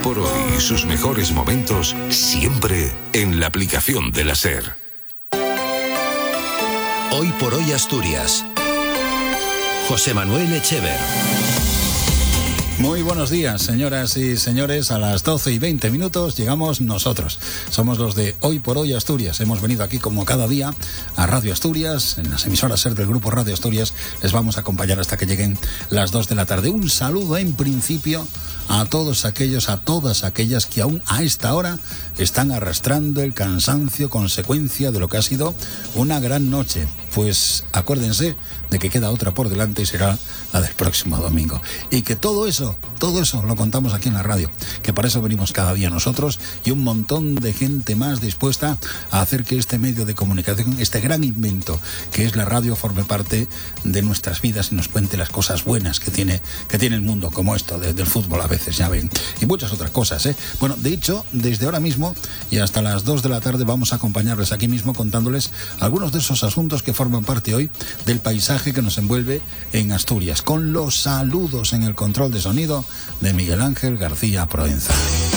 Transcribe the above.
por hoy y sus mejores momentos siempre en la aplicación de la SER. Hoy por hoy Asturias. José Manuel Echever. Muy buenos días, señoras y señores. A las 12:20 llegamos nosotros. Somos los de Hoy por Hoy Asturias. Hemos venido aquí como cada día a Radio Asturias, en las emisoras SER del Grupo Radio Asturias. Les vamos a acompañar hasta que lleguen las 2 de la tarde. Un saludo en principio a todos aquellos, a todas aquellas que aún a esta hora están arrastrando el cansancio consecuencia de lo que ha sido una gran noche. Pues acuérdense de que queda otra por delante y será la del próximo domingo. Y que todo eso lo contamos aquí en la radio, que para eso venimos cada día nosotros y un montón de gente más dispuesta a hacer que este medio de comunicación, este gran invento que es la radio, forme parte de nuestras vidas y nos cuente las cosas buenas que tiene el mundo, como esto del fútbol a veces, ya ven, y muchas otras cosas, ¿eh? Bueno, de hecho, desde ahora mismo y hasta las 2 de la tarde vamos a acompañarles aquí mismo contándoles algunos de esos asuntos que forman parte hoy del paisaje que nos envuelve en Asturias, con los saludos en el control de sonido de Miguel Ángel García Proenza.